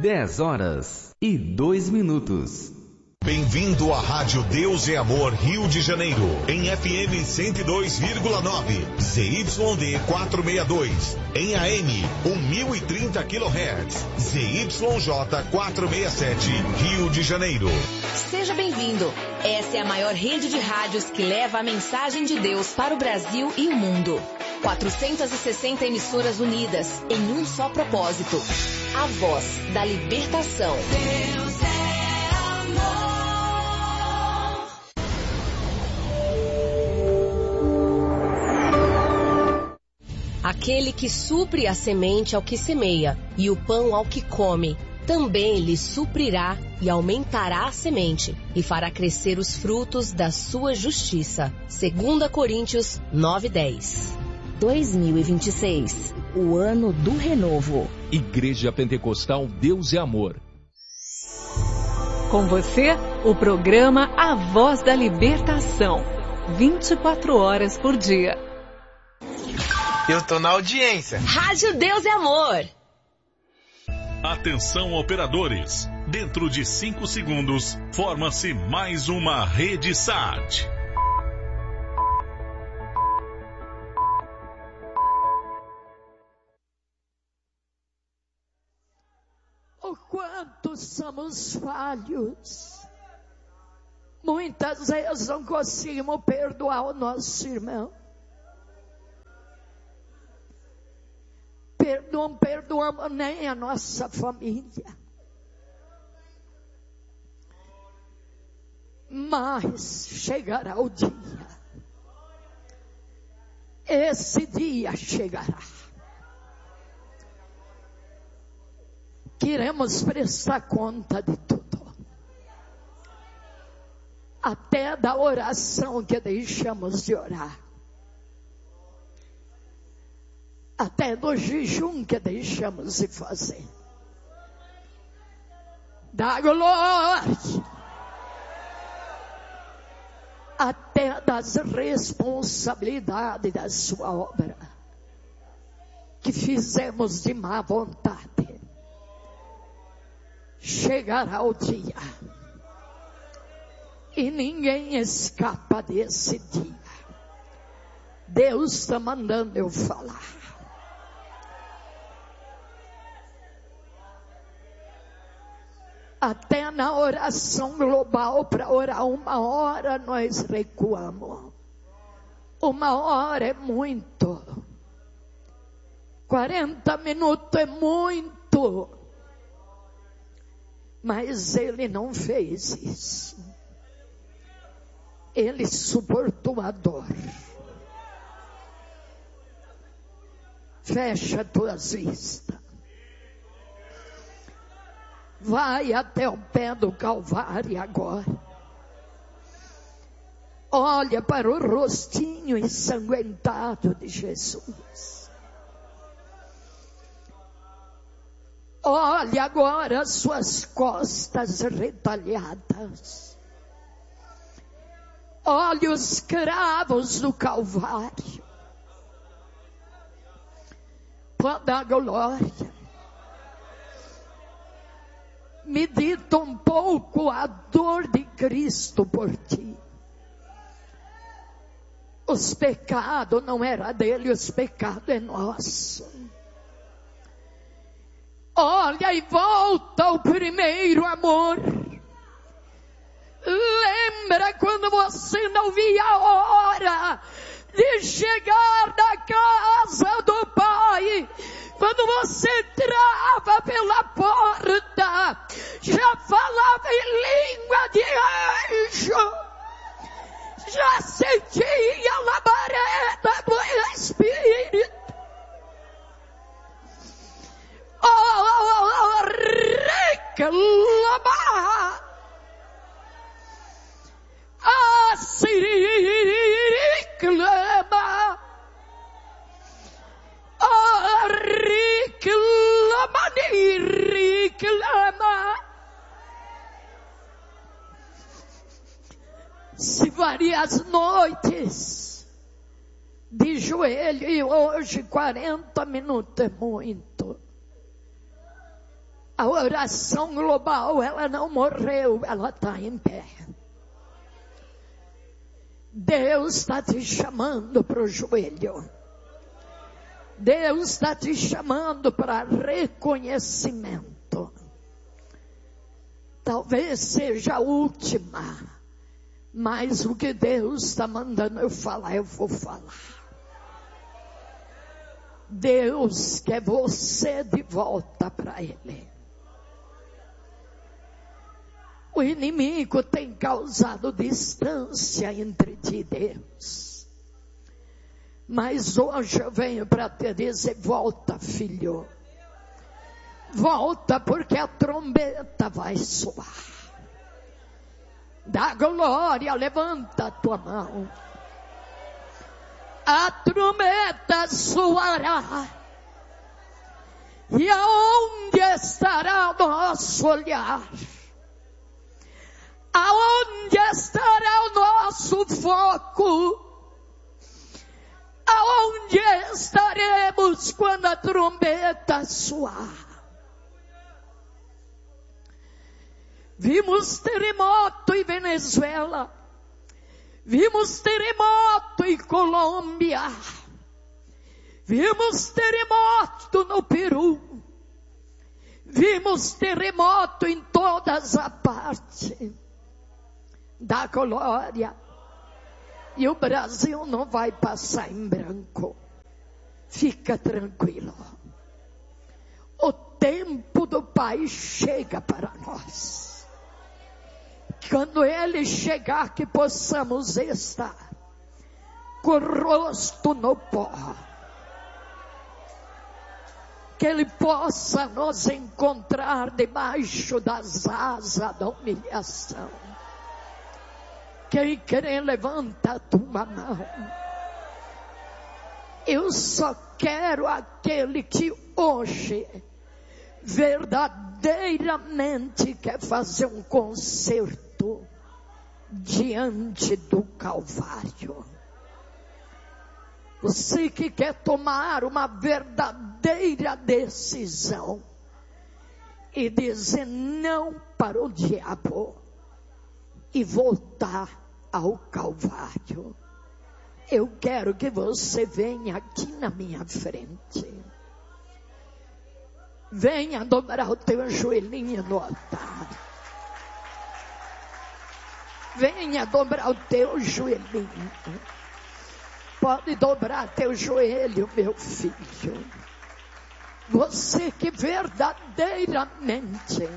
10h02. Bem-vindo à Rádio Deus é Amor Rio de Janeiro, em FM 102,9, ZYD 462, em AM 1030 kHz, ZYJ 467, Rio de Janeiro. Seja bem-vindo. Essa é a maior rede de rádios que leva a mensagem de Deus para o Brasil e o mundo. 460 emissoras unidas em um só propósito. A voz da libertação. Deus é amor. Aquele que supre a semente ao que semeia e o pão ao que come, também lhe suprirá e aumentará a semente e fará crescer os frutos da sua justiça. 2 Coríntios 9:10. 2026, o ano do renovo. Igreja Pentecostal Deus é Amor. Com você, o programa A Voz da Libertação. 24 horas por dia. Eu tô na audiência. Rádio Deus é Amor. Atenção, operadores. Dentro de 5 segundos, forma-se mais uma rede SAT. O quanto somos falhos. Muitas vezes não conseguimos perdoar o nosso irmão. Não perdoamos nem a nossa família. Mas chegará o dia. Esse dia chegará. Queremos prestar conta de tudo. Até da oração que deixamos de orar. Até do jejum que deixamos de fazer. Da glória. Até das responsabilidades da sua obra. Que fizemos de má vontade. Chegará o dia. E ninguém escapa desse dia. Deus está mandando eu falar. Até na oração global, para orar 1 hora, nós recuamos. 1 hora é muito. 40 minutos é muito. Mas ele não fez isso. Ele suportou a dor. Fecha tuas vistas. Vai até o pé do Calvário agora. Olha para o rostinho ensanguentado de Jesus. Olha agora as suas costas retalhadas. Olha os cravos do Calvário. Pode dar glória. Medita um pouco a dor de Cristo por ti. Os pecados não era dele, os pecados é nosso. Olha e volta ao primeiro amor. Lembra quando você não via a hora de chegar na casa do Pai. Quando você entrava pela porta, já falava em língua de anjo, já sentia a labareda do Espírito. Oh, reclama, reclama. Oh, reclama. Se várias noites de joelho e hoje 40 minutos é muito. A oração global, ela não morreu, ela está em pé. Deus está te chamando para o joelho. Deus está te chamando para reconhecimento. Talvez seja a última, mas o que Deus está mandando eu falar, eu vou falar. Deus quer você de volta para Ele. O inimigo tem causado distância entre ti e Deus. Mas hoje eu venho para te dizer, volta, filho. Volta, porque a trombeta vai soar. Dá glória, levanta a tua mão. A trombeta soará. E aonde estará o nosso olhar? Aonde estará o nosso foco? Aonde estaremos quando a trombeta soar? Vimos terremoto em Venezuela. Vimos terremoto em Colômbia. Vimos terremoto no Peru. Vimos terremoto em todas as partes da glória. E o Brasil não vai passar em branco. Fica tranquilo. O tempo do Pai chega para nós. Quando Ele chegar, que possamos estar com o rosto no pó. Que Ele possa nos encontrar debaixo das asas da humilhação. Quem crê, levanta a tua mão. Eu só quero aquele que hoje verdadeiramente quer fazer um concerto diante do Calvário. Você que quer tomar uma verdadeira decisão e dizer não para o diabo e voltar ao Calvário. Eu quero que você venha aqui na minha frente. Venha dobrar o teu joelhinho no altar. Venha dobrar o teu joelhinho. Pode dobrar teu joelho, meu filho. Você que verdadeiramente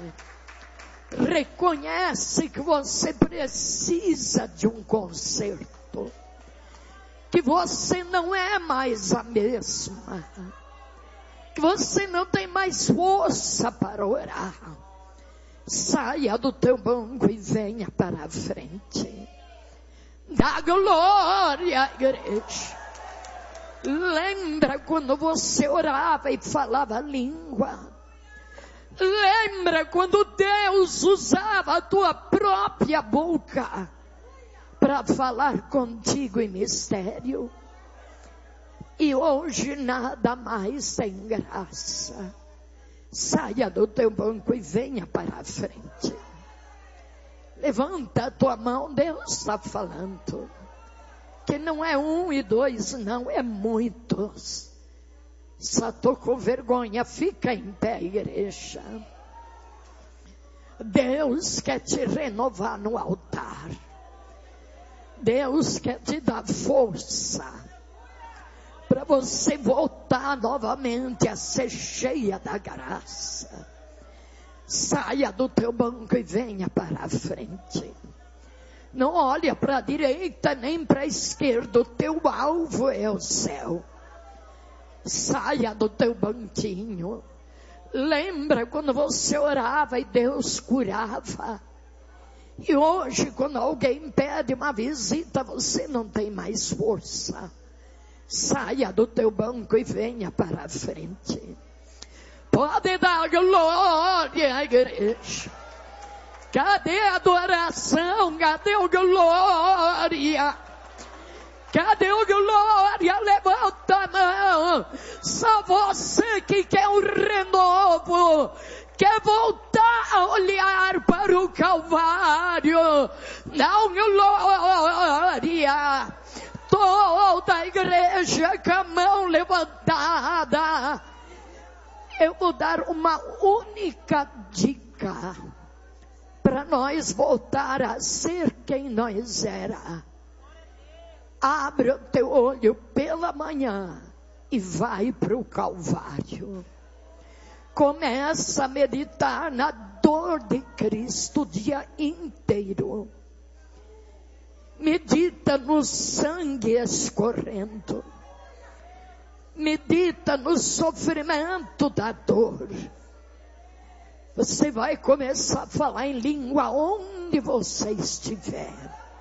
reconhece que você precisa de um conserto. Que você não é mais a mesma. Que você não tem mais força para orar. Saia do teu banco e venha para a frente. Dá glória, igreja. Lembra quando você orava e falava língua? Lembra quando Deus usava a tua própria boca para falar contigo em mistério? E hoje nada mais tem graça. Saia do teu banco e venha para a frente. Levanta a tua mão, Deus está falando. Que não é 1 e 2, não, é muitos. Só estou com vergonha, fica em pé, igreja. Deus quer te renovar no altar. Deus quer te dar força para você voltar novamente a ser cheia da graça. Saia do teu banco e venha para a frente. Não olha para a direita nem para a esquerda. O teu alvo é o céu. Saia do teu banquinho. Lembra quando você orava e Deus curava. E hoje quando alguém pede uma visita, você não tem mais força. Saia do teu banco e venha para a frente. Pode dar glória, igreja. Cadê a adoração? Cadê a glória? Cadê o glória? Levanta a mão. Só você que quer um renovo, quer voltar a olhar para o Calvário. Dá um glória. Toda a igreja com a mão levantada. Eu vou dar uma única dica para nós voltar a ser quem nós era. Abre o teu olho pela manhã e vai para o Calvário. Começa a meditar na dor de Cristo o dia inteiro. Medita no sangue escorrendo. Medita no sofrimento da dor. Você vai começar a falar em língua onde você estiver.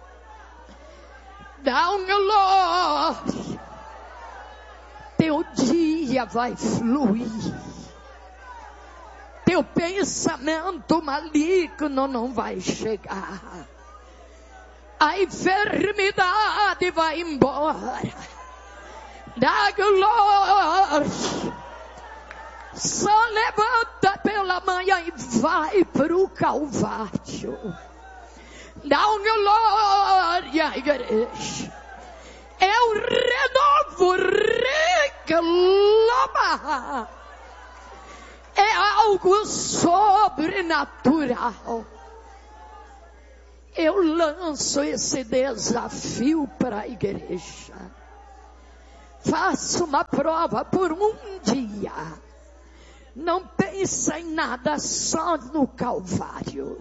Dá um glória. Teu dia vai fluir. Teu pensamento maligno não vai chegar. A enfermidade vai embora. Dá glória. Só levanta pela manhã e vai para o Calvário. Dá um glória, igreja. É um renovo, reclama. É algo sobrenatural. Eu lanço esse desafio para a igreja. Faça uma prova por um dia. Não pensa em nada, só no Calvário.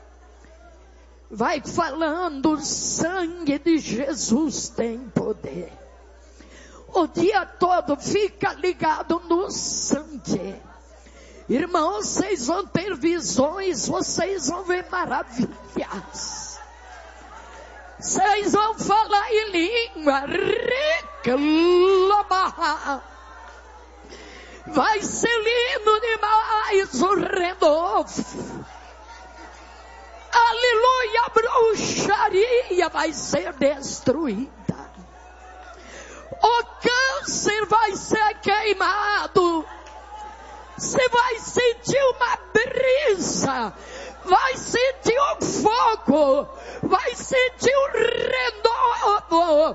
Vai falando, o sangue de Jesus tem poder. O dia todo fica ligado no sangue. Irmãos, vocês vão ter visões, vocês vão ver maravilhas. Vocês vão falar em língua, reclamar. Vai ser lindo demais o renovo. Aleluia, a bruxaria vai ser destruída. O câncer vai ser queimado. Você vai sentir uma brisa. Vai sentir um fogo. Vai sentir um renovo.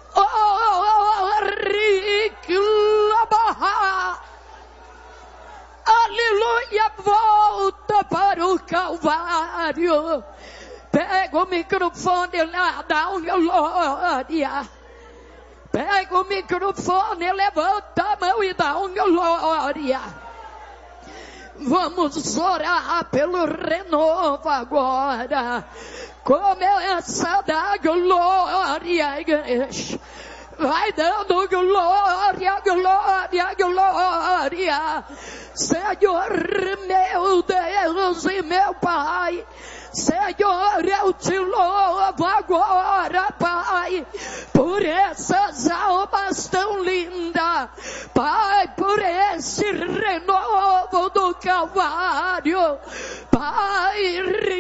Aleluia, volta para o Calvário. Pega o microfone lá, dá uma glória. Pega o microfone, levanta a mão e dá uma glória. Vamos orar pelo renovo agora. Começa a dar glória, igreja. Vai dando glória, glória, glória. Senhor, meu Deus e meu Pai. Senhor, eu te louvo agora, Pai, por essas almas tão lindas. Pai, por esse renovo do Calvário. Pai,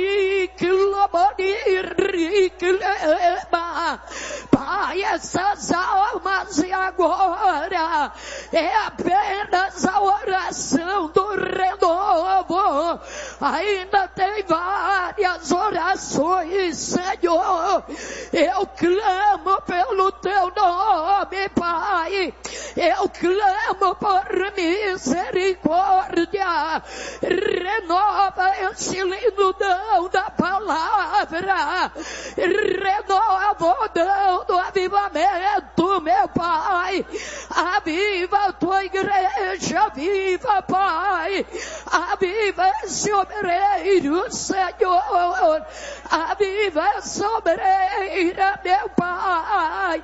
Pai, essas almas e agora é apenas a oração do renovo. Ainda tem várias orações, Senhor. Eu clamo pelo teu nome, Pai. Eu clamo por misericórdia. Renova esse lindo dom da palavra. Renova o dom do avivamento, meu Pai. Aviva a tua igreja, viva, Pai. Aviva esse obreiro, Senhor. Aviva essa obreira, meu Pai.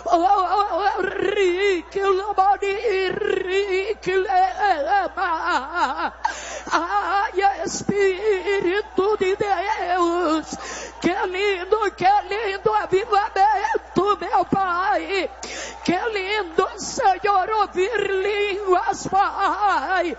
Ai, Espírito de Deus, que lindo avivamento, meu Pai. Que lindo, Senhor, ouvir línguas, Pai.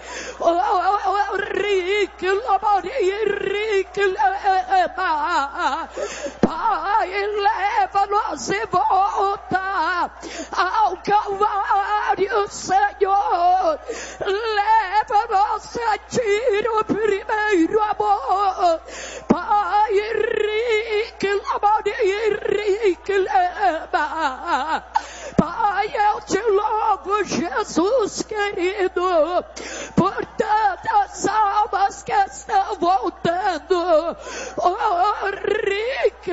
Pai, leva-nos e volta ao Calvário, Senhor. Leva-nos a sentir o primeiro amor. Pai, Henrique, leva. Pai, eu te louvo, Jesus querido, por tantas almas que estão voltando. Oh, Henrique,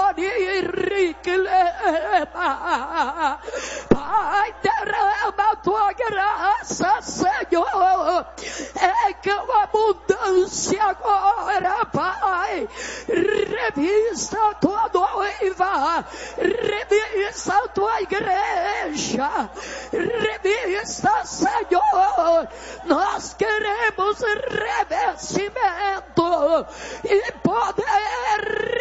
leva. Pai, derrama a tua graça, Senhor. É que uma abundância agora, Pai. Revista a tua noiva, revista a tua igreja, revista, Senhor. Nós queremos revestimento e poder.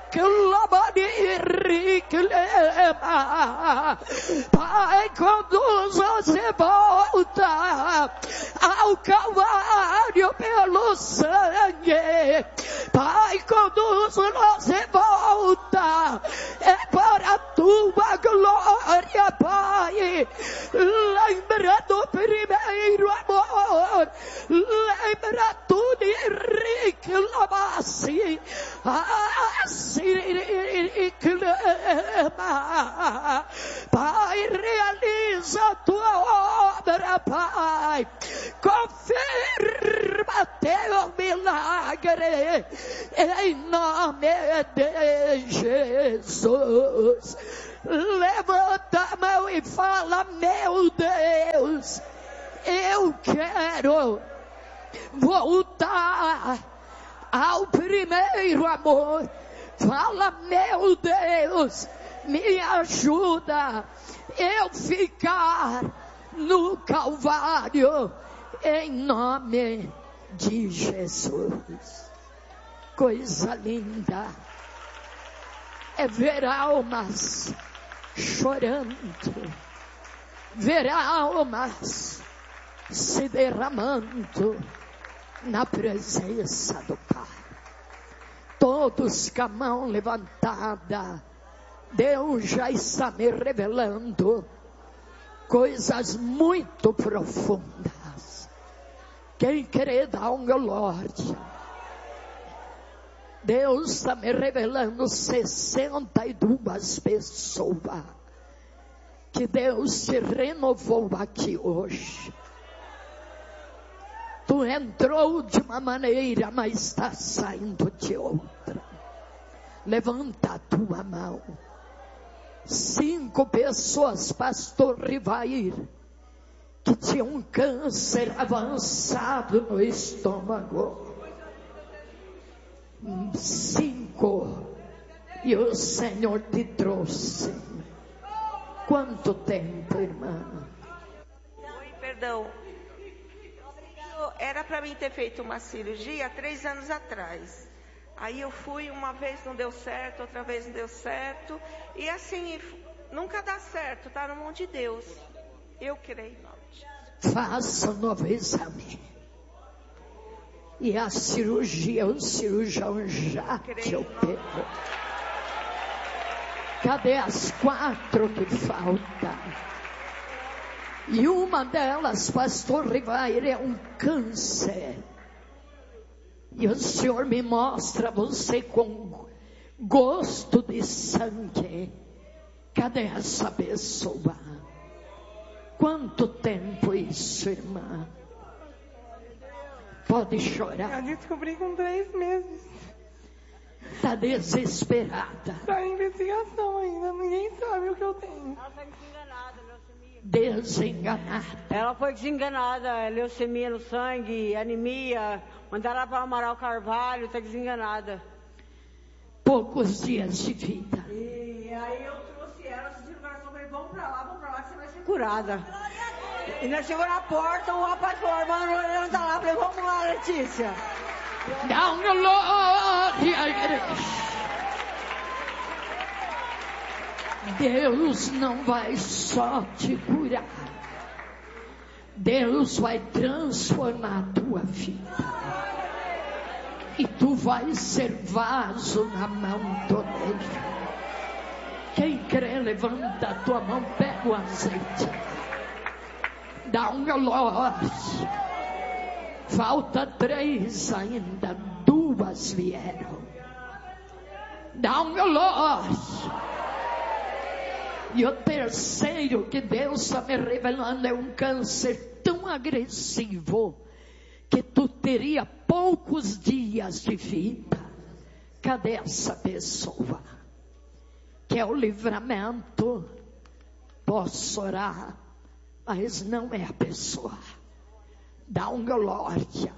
Pai, conduz-nos de volta ao Calvário pelo sangue. Pai, conduz-nos de volta, é para a tua glória, Pai. Lembra do primeiro amor, lembra tudo, Henrique Lamassi, Pai, realiza a tua obra, Pai. Confirma teu milagre em nome de Jesus. Levanta a mão e fala: meu Deus, eu quero voltar ao primeiro amor. Fala: meu Deus, me ajuda eu ficar no Calvário, em nome de Jesus. Coisa linda é ver almas chorando, ver almas se derramando na presença do Pai. Todos com a mão levantada, Deus já está me revelando coisas muito profundas. Quem crê, dá um glória. Deus está me revelando 62 pessoas que Deus se renovou aqui hoje. Tu entrou de uma maneira, mas está saindo de outra. Levanta a tua mão. 5 pessoas, pastor Rivair, que tinham um câncer avançado no estômago. 5. E o Senhor te trouxe. Quanto tempo, irmã? Oi, perdão. Era para mim ter feito uma cirurgia 3 anos atrás. Aí eu fui, uma vez não deu certo, outra vez não deu certo. E assim, nunca dá certo, tá na mão de Deus. Eu creio em nome de Jesus. Faça um novo exame. E a cirurgia, o cirurgião já te operou. Cadê as 4 que faltam? E uma delas, pastor Rivair, é um câncer. E o Senhor me mostra você com gosto de sangue. Cadê essa pessoa? Quanto tempo isso, irmã? Pode chorar. Eu descobri com 3 meses. Está desesperada. Está em investigação ainda. Ninguém sabe o que eu tenho. Ela foi desenganada, leucemia. Desenganada. Ela foi desenganada, leucemia no sangue, anemia. Mandaram ela para Amaral Carvalho, está desenganada. Poucos dias de vida. E aí eu trouxe ela, assistindo o coração, falei, vamos para lá, que você vai ser curada. E nós chegamos na porta, o rapaz falou, irmã, não está lá. Falei, vamos lá, Letícia. Dá um glória à igreja. Deus não vai só te curar. Deus vai transformar a tua vida. E tu vais ser vaso na mão do Deus. Quem crê, levanta a tua mão, pega o azeite. Dá um glória. Falta 3 ainda, 2 vieram. Dá um glória. E o terceiro que Deus está me revelando é um câncer tão agressivo que tu teria poucos dias de vida. Cadê essa pessoa? Quer o livramento? Posso orar, mas não é a pessoa. Dá um glória.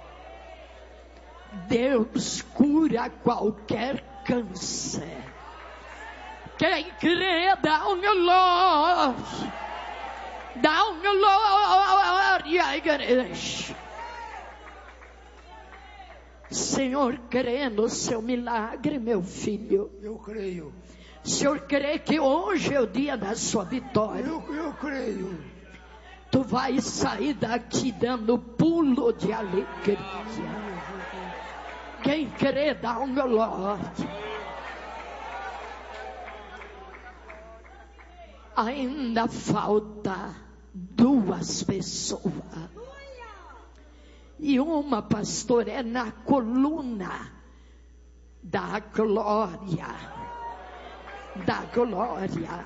Deus cura qualquer câncer. Quem crê, dá um glória. Dá um glória, igreja. Senhor, crê no seu milagre, meu filho. Eu creio. Senhor, crê que hoje é o dia da sua vitória. Eu creio. Tu vais sair daqui dando pulo de alegria. Quem crê, dá um glória. Ainda falta 2 pessoas. E uma, pastor, é na coluna da glória. Da glória.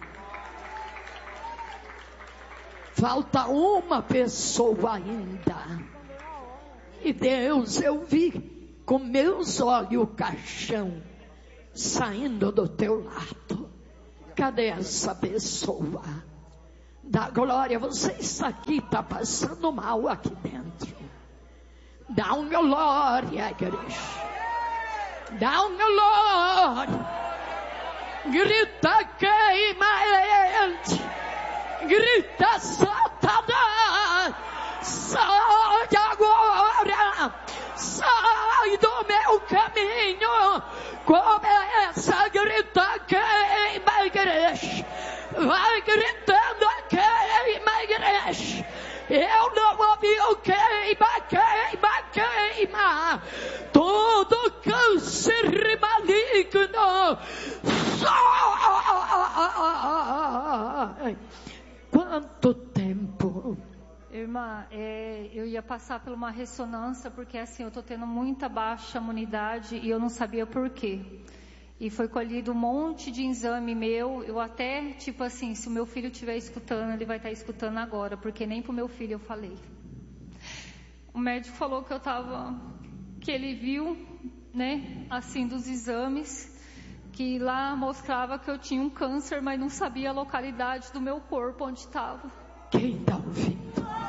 Falta uma pessoa ainda. E Deus, eu vi com meus olhos o caixão saindo do teu lado. Cadê essa pessoa? Da glória, você está aqui, está passando mal aqui dentro. Dá um glória, igreja. Dá um glória. Grita, queima ele. Grita, Satanás. Sai agora. Sai do meu caminho. Começa a gritar, queima a igreja. Vai gritando, queima a igreja. Eu não ouvi o queima, queima, queima. Todo câncer maligno. Quanto tempo? Irmã, eu ia passar por uma ressonância, porque assim, eu estou tendo muita baixa imunidade e eu não sabia por quê. E foi colhido um monte de exame meu. Eu até, tipo assim, se o meu filho estiver escutando, ele vai estar escutando agora, porque nem pro meu filho eu falei. O médico falou que ele viu, né, assim, dos exames, que lá mostrava que eu tinha um câncer, mas não sabia a localidade do meu corpo onde estava. Quem está ouvindo?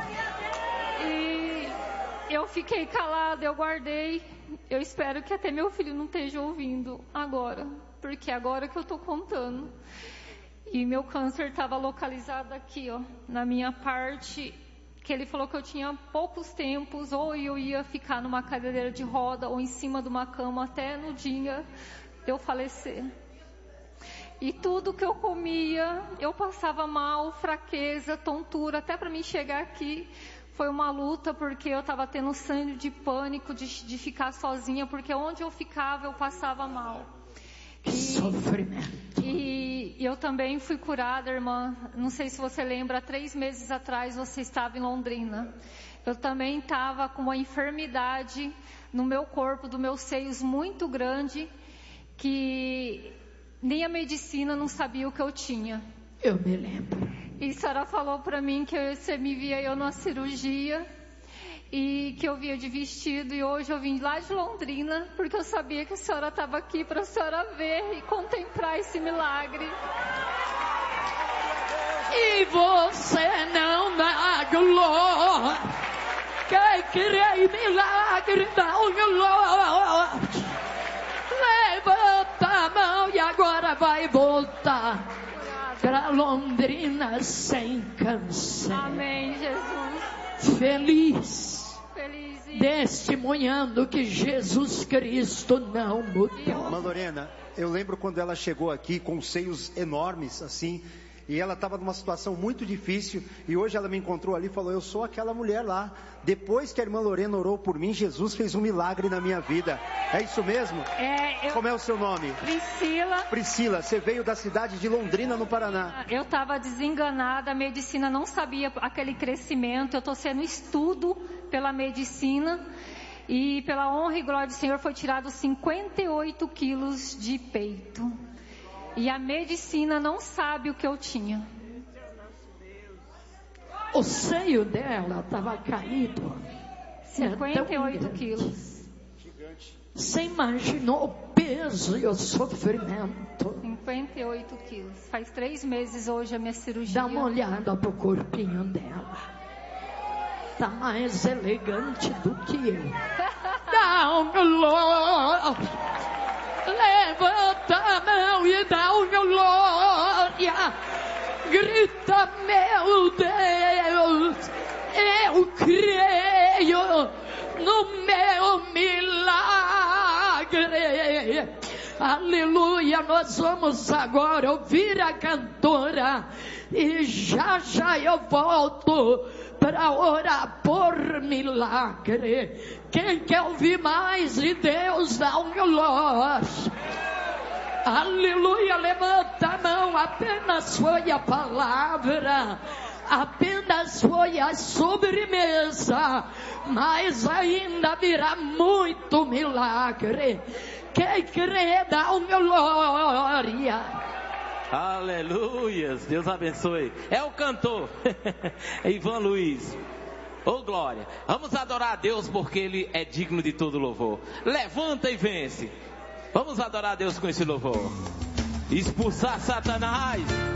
E eu fiquei calada, eu guardei. Eu espero que até meu filho não esteja ouvindo agora, porque agora que eu estou contando. E meu câncer estava localizado aqui, ó, na minha parte, que ele falou que eu tinha poucos tempos, ou eu ia ficar numa cadeira de roda, ou em cima de uma cama até no dia de eu falecer. E tudo que eu comia, eu passava mal, fraqueza, tontura, até para mim chegar aqui. Foi uma luta, porque eu estava tendo sangue de pânico, de ficar sozinha, porque onde eu ficava eu passava mal. Sofrimento. E eu também fui curada, irmã. Não sei se você lembra, 3 meses atrás você estava em Londrina. Eu também estava com uma enfermidade no meu corpo, dos meus seios muito grande, que nem a medicina não sabia o que eu tinha. Eu me lembro. E a senhora falou para mim que você me via eu na cirurgia e que eu via de vestido, e hoje eu vim lá de Londrina porque eu sabia que a senhora estava aqui para a senhora ver e contemplar esse milagre. E você não dá glória. Quem crê em milagre dá glória. Levanta a mão e agora vai voltar para Londrina sem câncer. Amém, Jesus. Feliz, testemunhando que Jesus Cristo não mudou. Irmã Lorena, eu lembro quando ela chegou aqui com seios enormes, assim, e ela estava numa situação muito difícil, e hoje ela me encontrou ali e falou, eu sou aquela mulher lá. Depois que a irmã Lorena orou por mim, Jesus fez um milagre na minha vida. É isso mesmo? Como é o seu nome? Priscila. Priscila, você veio da cidade de Londrina, no Paraná. Eu estava desenganada, a medicina não sabia aquele crescimento, eu estou sendo estudo pela medicina, e pela honra e glória do Senhor foi tirado 58 quilos de peito. E a medicina não sabe o que eu tinha. O seio dela estava caído. 58 quilos. Você imaginou o peso e o sofrimento? 58 quilos. Faz 3 meses hoje a minha cirurgia. Dá uma olhada pro corpinho dela. Tá mais elegante do que eu. Dá um glória. Levanta a mão e dá um glória. Grita, meu Deus, eu creio no meu milagre. Aleluia, nós vamos agora ouvir a cantora e já eu volto para orar por milagre. Quem quer ouvir mais de Deus, dá um glória. Aleluia, levanta a mão, apenas foi a palavra, apenas foi a sobremesa, mas ainda virá muito milagre. Quem crê, dá um glória. Aleluia, Deus abençoe. É o cantor, Ivan Luiz. Ô glória, vamos adorar a Deus porque Ele é digno de todo louvor. Levanta e vence. Vamos adorar a Deus com esse louvor. Expulsar Satanás.